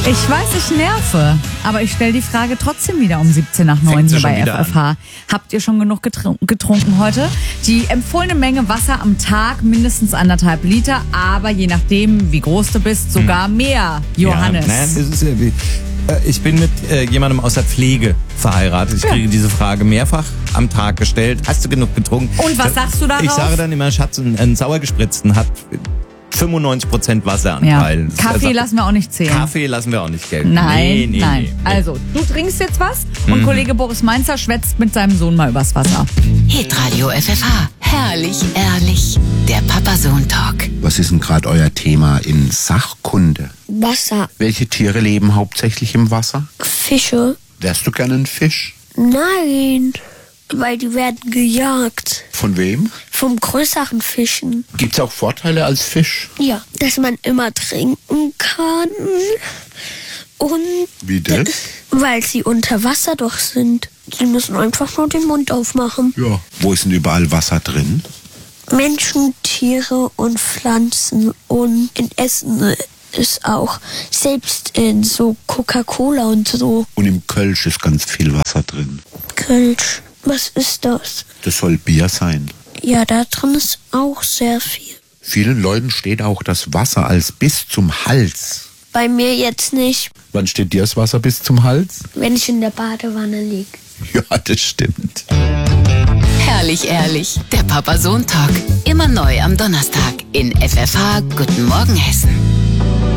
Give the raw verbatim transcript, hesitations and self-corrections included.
Ich weiß, ich nerve, aber ich stelle die Frage trotzdem wieder um siebzehn nach neun hier bei F F H. Habt ihr schon genug getrun- getrunken heute? Die empfohlene Menge Wasser am Tag, mindestens anderthalb Liter, aber je nachdem, wie groß du bist, sogar mehr, Johannes. Ja, naja, das ist ja wie, äh, ich bin mit äh, jemandem aus der Pflege verheiratet. Ich Ja. kriege diese Frage mehrfach am Tag gestellt. Hast du genug getrunken? Und was sagst du darauf? Ich sage dann immer, Schatz, ein, ein sauergespritzten hat fünfundneunzig Prozent Wasseranteil. Ja. Kaffee Also, lassen wir auch nicht zählen. Kaffee lassen wir auch nicht gelten. Nein, nee, nee, nein. Nee, nee. Also, du trinkst jetzt was und Kollege Boris Mainzer schwätzt mit seinem Sohn mal übers Wasser. Hitradio F F H. Herrlich, ehrlich. Der Papa-Sohn-Talk. Was ist denn gerade euer Thema in Sachkunde? Wasser, Welche Tiere leben hauptsächlich im Wasser? Fische. Wärst du gerne ein Fisch? Nein, weil die werden gejagt Von wem? vom größeren Fischen. Gibt's auch Vorteile als Fisch? Ja, dass man immer trinken kann und Wie das? weil sie unter Wasser doch sind. Sie müssen einfach nur den Mund aufmachen. Ja. Wo ist denn überall Wasser drin? Menschen, Tiere und Pflanzen und in Essen ist auch, selbst in so Coca-Cola und so. Und im Kölsch ist ganz viel Wasser drin. Kölsch, was ist das? Das soll Bier sein. Ja, da drin ist auch sehr viel. Vielen Leuten steht auch das Wasser als bis zum Hals. Bei mir jetzt nicht, Wann steht dir das Wasser bis zum Hals? wenn ich in der Badewanne liege. Ja, das stimmt. Herrlich, ehrlich. Der Papa-Sohn-Talk. Immer neu am Donnerstag in F F H. Guten Morgen, Hessen.